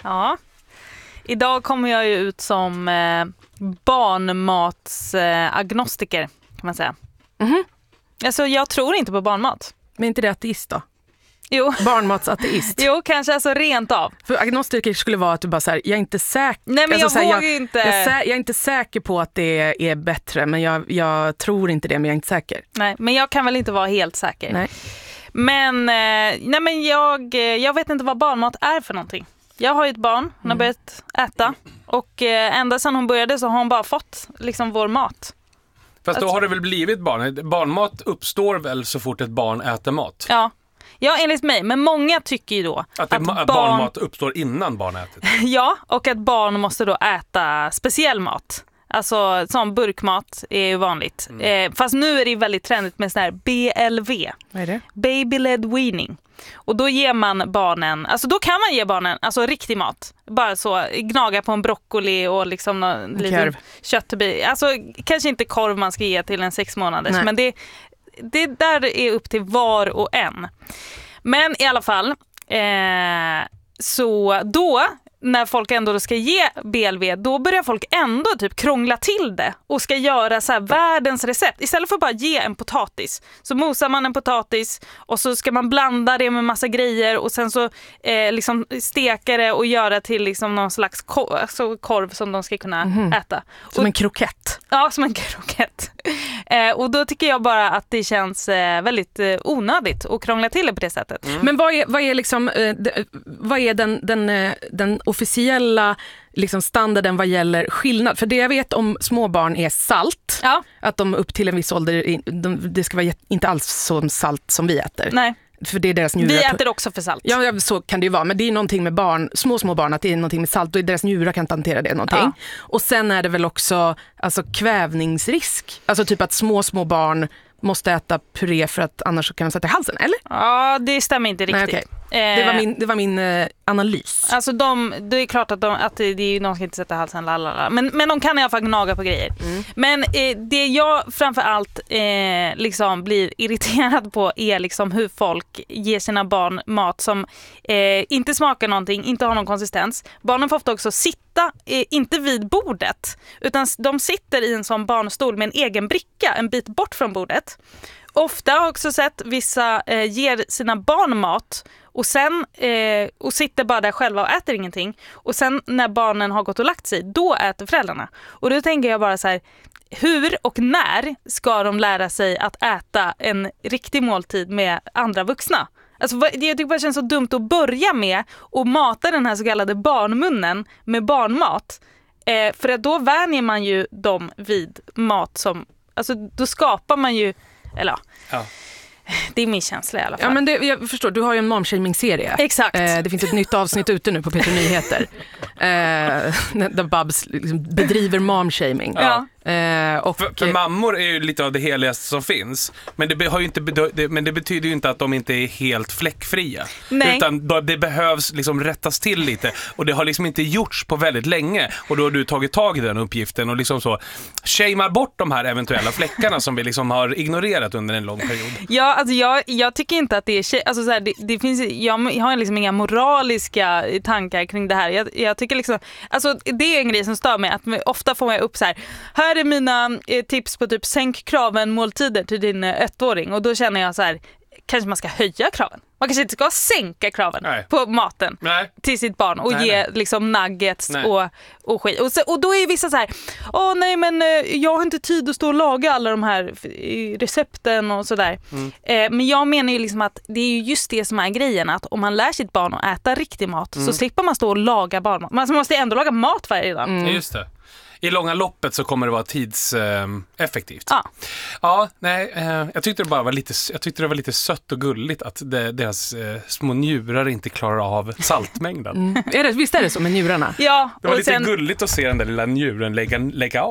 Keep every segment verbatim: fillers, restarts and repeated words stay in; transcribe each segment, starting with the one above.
Ja. Idag kommer jag ju ut som eh, barnmatsagnostiker eh, kan man säga. Mm-hmm. Alltså jag tror inte på barnmat. Men inte det ateist då? Jo. Barnmatsateist. Jo, kanske alltså rent av. För agnostiker skulle vara att du bara så här, jag är inte säker. Nej, men alltså, jag så vågar jag, inte. Jag, jag, jag är inte säker på att det är bättre, men jag, jag tror inte det, men jag är inte säker. Nej, men jag kan väl inte vara helt säker. Nej. Men, eh, nej, men jag, jag vet inte vad barnmat är för någonting. Jag har ju ett barn, hon har börjat äta. Och eh, ända sedan hon började så har hon bara fått liksom vår mat. Fast då alltså, har det väl blivit barn. Barnmat uppstår väl så fort ett barn äter mat? Ja, ja enligt mig. Men många tycker ju då att, det, att att barn, barnmat uppstår innan barn äter. Ja, och att barn måste då äta speciell mat. Alltså som burkmat är ju vanligt. Mm. Eh, fast nu är det väldigt trendigt med sån här B L V. Vad är det? Baby-led weaning. Och då ger man barnen, alltså då kan man ge barnen alltså riktig mat. Bara så, gnaga på en broccoli och liksom någon liten köttbit. Alltså kanske inte korv man ska ge till en sex månaders. Nej. Men det, det där är upp till var och en. Men i alla fall, eh, så då när folk ändå ska ge B L V, då börjar folk ändå typ krångla till det och ska göra så här världens recept. Istället för att bara ge en potatis så mosar man en potatis och så ska man blanda det med massa grejer och sen så eh, liksom steka det och göra till liksom någon slags korv, alltså korv som de ska kunna mm-hmm. äta. Som och, en krokett. Ja, som en krokett. Eh, och då tycker jag bara att det känns eh, väldigt eh, onödigt att krångla till det på det sättet. Mm. Men vad är, vad är liksom eh, de, vad är den, den, eh, den officiella liksom standarden vad gäller skillnad? För det jag vet om småbarn är salt. Ja. Att de upp till en viss ålder, de, det ska vara inte alls så salt som vi äter. Nej. För det är deras njurar. Vi äter också för salt. Ja, så kan det ju vara. Men det är någonting med barn, små små barn, att det är någonting med salt och deras njurar kan inte hantera det någonting. Ja. Och sen är det väl också alltså, kvävningsrisk. Alltså typ att små små barn måste äta puré för att annars kan de sätta i halsen, eller? Ja, det stämmer inte riktigt. Nej, okay. Det var min, det var min eh, analys. Alltså de, det är klart att de, att det, det, de ska inte sätta halsen, lalala. Men, men de kan i alla fall gnaga på grejer. Mm. Men eh, det jag framförallt eh, liksom blir irriterad på är liksom hur folk ger sina barn mat som eh, inte smakar någonting, inte har någon konsistens. Barnen får ofta också sitta, eh, inte vid bordet, utan de sitter i en sån barnstol med en egen bricka en bit bort från bordet. Ofta har jag också sett vissa eh, ger sina barn mat och sen eh, och sitter bara där själva och äter ingenting. Och sen när barnen har gått och lagt sig, då äter föräldrarna. Och då tänker jag bara så här, hur och när ska de lära sig att äta en riktig måltid med andra vuxna? Alltså, jag tycker bara det känns så dumt att börja med att mata den här så kallade barnmunnen med barnmat. Eh, för att då vänjer man ju dem vid mat som, alltså då skapar man ju, eller ja. Ja. Det är min känsla i alla fall. Ja, men det, jag förstår, du har ju en momshaming-serie. Exakt. Eh, det finns ett nytt avsnitt ute nu på P T Nyheter. Eh, där Babs liksom bedriver momshaming. Ja. Eh, och, för, för mammor är ju lite av det heligaste som finns. Men det, har ju inte, det, men det betyder ju inte att de inte är helt fläckfria. Nej. Utan då, det behövs liksom rättas till lite. Och det har liksom inte gjorts på väldigt länge. Och då har du tagit tag i den uppgiften och liksom så shamear bort de här eventuella fläckarna som vi liksom har ignorerat under en lång period. Ja, alltså jag, jag tycker inte att det är tjej, alltså så här, det, det finns, jag, jag har liksom inga moraliska tankar kring det här. Jag, jag tycker liksom, alltså det är en grej som stör mig, att ofta får jag upp så här, här är mina eh, tips på typ sänk kraven måltider till din eh, ettåring, och då känner jag så här, kanske man ska höja kraven. Man kanske inte ska sänka kraven nej. På maten nej. Till sitt barn och nej, ge nej. Liksom nuggets och, och skit. Och, så, och då är vissa så här, åh nej men eh, jag har inte tid att stå och laga alla de här recepten och sådär. Mm. Eh, men jag menar ju liksom att det är ju just det som är grejen, att om man lär sitt barn att äta riktig mat mm. så slipper man stå och laga barnmat. Man måste ändå laga mat varje dag. Mm. Just det. I långa loppet så kommer det vara tidseffektivt. Eh, ja. Ja, nej, eh, jag tyckte det bara var lite jag tyckte det var lite sött och gulligt att det, deras eh, små njurar inte klarar av saltmängden. Mm. Är det, visst är det så med njurarna? Ja, det var och lite sen, gulligt att se den där lilla njuren lägga, lägga av.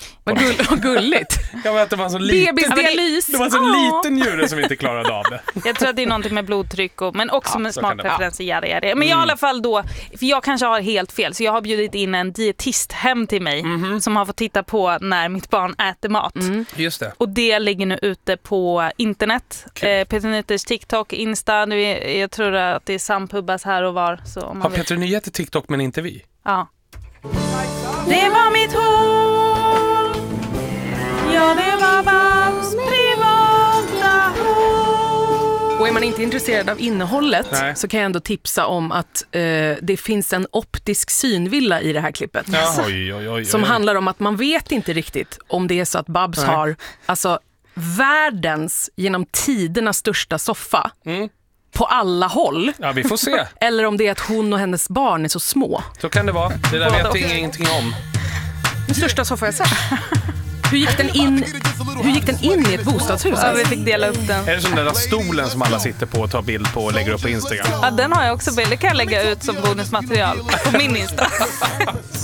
Vad, gull, vad gulligt. Jag vet att det var en så liten, Bebisdialys. det var en så Ja. liten njure som inte klarade av det. Jag tror att det är någonting med blodtryck och, men också Ja, med så kan det vara. smakpreferenser. Ja. Ja, ja. Men jag i alla fall då, för jag kanske har helt fel, så jag har bjudit in en dietist hem till mig Mhm. som har fått titta på när mitt barn äter mat. Just det. Och det ligger nu ute på internet. Kul. Eh, Peter Nyheters TikTok, Insta. Nu är, jag tror att det är sampubas här och var. Så om man Har vill. Peter Nyheter TikTok men inte vi? Ja. Det var mitt hål. Ja, det var Babs privata hål. Och är man inte intresserad av innehållet Nej. så kan jag ändå tipsa om att eh, det finns en optisk synvilla i det här klippet. Ja, oj, oj, oj, Som oj. handlar om att man vet inte riktigt om det är så att Babs Nej. har alltså, världens genom tiderna största soffa Mm. på alla håll. Ja, vi får se. Eller om det är att hon och hennes barn är så små. Så kan det vara. Det där Både vet och. jag ingenting om. Den största soffa jag sett. Hur gick den in, hur gick den in i ett bostadshus? Ja, vi fick dela upp den. Är det som den där stolen som alla sitter på och tar bild på och lägger upp på Instagram? Ja, den har jag också bild. Det kan jag lägga ut som bonusmaterial på min Insta.